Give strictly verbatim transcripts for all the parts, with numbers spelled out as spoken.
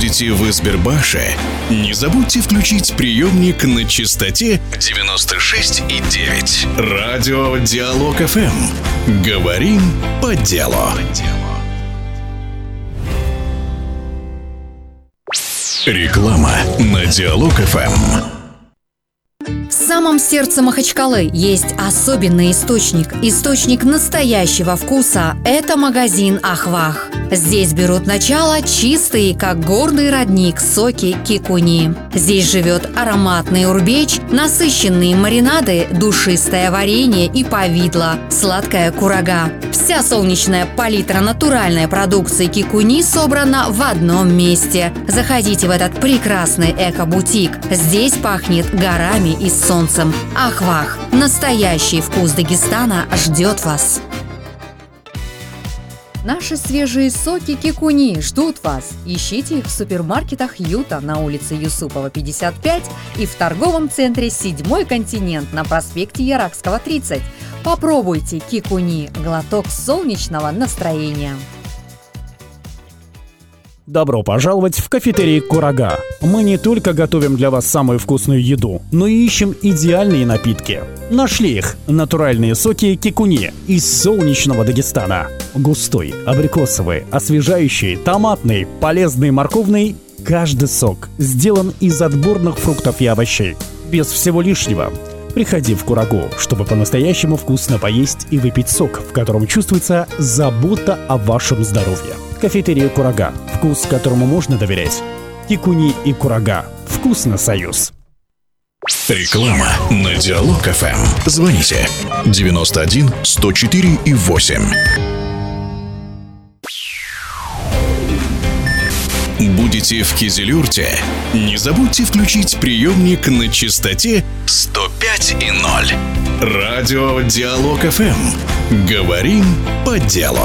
будете в Избербаше, не забудьте включить приемник на частоте девяносто шесть и девять. Радио Диалог эф эм. Говорим по делу. Реклама на Диалог эф эм. В самом сердце Махачкалы есть особенный источник, источник настоящего вкуса. Это магазин «Ахвах». Здесь берут начало чистые, как горный родник, соки кикуни. Здесь живет ароматный урбеч, насыщенные маринады, душистое варенье и повидло, сладкая курага. Вся солнечная палитра натуральной продукции кикуни собрана в одном месте. Заходите в этот прекрасный эко-бутик. Здесь пахнет горами и солнцем. Ахвах. Настоящий вкус Дагестана ждет вас. Наши свежие соки кикуни ждут вас. Ищите их в супермаркетах Юта на улице Юсупова, пятьдесят пять и в торговом центре «Седьмой континент» на проспекте Яракского, тридцать. Попробуйте кикуни – глоток солнечного настроения. Добро пожаловать в кафетерий «Курага». Мы не только готовим для вас самую вкусную еду, но и ищем идеальные напитки. Нашли их – натуральные соки кикуни из солнечного Дагестана. Густой, абрикосовый, освежающий, томатный, полезный, морковный – каждый сок сделан из отборных фруктов и овощей. Без всего лишнего. Приходи в Курагу, чтобы по-настоящему вкусно поесть и выпить сок, в котором чувствуется забота о вашем здоровье. Кафетерия «Курага». Вкус, которому можно доверять. Кикуни и Курага. Вкусно союз. Реклама на Диалог эф эм. Звоните девяносто один сто четыре и восемь. Будете в Кизилюрте? Не забудьте включить приемник на частоте сто пять и ноль. Радио Диалог эф эм. Говорим по делу.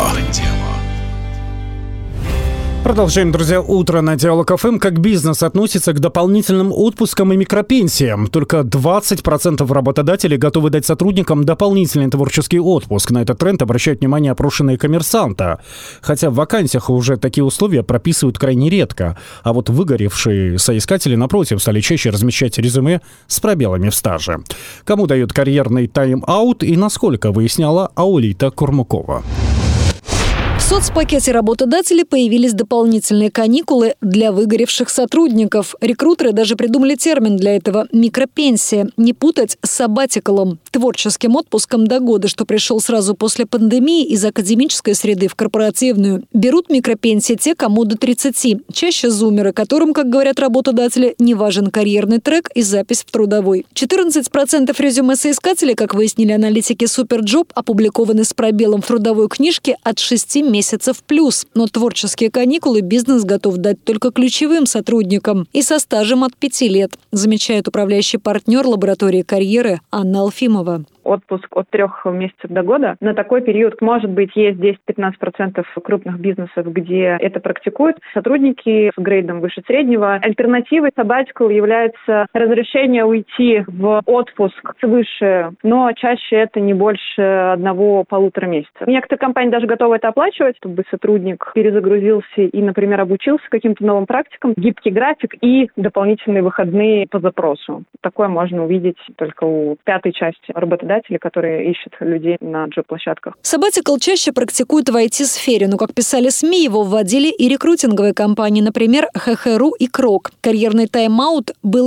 Продолжаем, друзья, утро на Диалог эф эм. Как бизнес относится к дополнительным отпускам и микропенсиям? Только двадцать процентов работодателей готовы дать сотрудникам дополнительный творческий отпуск. На этот тренд обращают внимание опрошенные «Коммерсанта». Хотя в вакансиях уже такие условия прописывают крайне редко. А вот выгоревшие соискатели, напротив, стали чаще размещать резюме с пробелами в стаже. Кому дают карьерный тайм-аут и насколько, выясняла Аулита Курмукова. В соцпакете работодателей появились дополнительные каникулы для выгоревших сотрудников. Рекрутеры даже придумали термин для этого – микропенсия. Не путать с сабатикалом – творческим отпуском до года, что пришел сразу после пандемии из академической среды в корпоративную. Берут микропенсии те, кому до тридцати. Чаще зумеры, которым, как говорят работодатели, не важен карьерный трек и запись в трудовой. четырнадцать процентов резюме соискателей, как выяснили аналитики Суперджоп, опубликованы с пробелом в трудовой книжке от шести месяцев. месяцев плюс. Но творческие каникулы бизнес готов дать только ключевым сотрудникам и со стажем от пяти лет, замечает управляющий партнер лаборатории карьеры Анна Алфимова. Отпуск от трех месяцев до года. На такой период, может быть, есть десять-пятнадцать процентов крупных бизнесов, где это практикуют. Сотрудники с грейдом выше среднего. Альтернативой sabbatical является разрешение уйти в отпуск свыше, но чаще это не больше одного-полутора месяца. Некоторые компании даже готовы это оплачивать, чтобы сотрудник перезагрузился и, например, обучился каким-то новым практикам, гибкий график и дополнительные выходные по запросу. Такое можно увидеть только у пятой части работодателей, которые ищут людей на джоб-площадках. Sabbatical чаще практикуют в ай ти-сфере, но, как писали СМИ, его вводили и рекрутинговые компании, например, ХХРУ и Крок. Карьерный тайм-аут был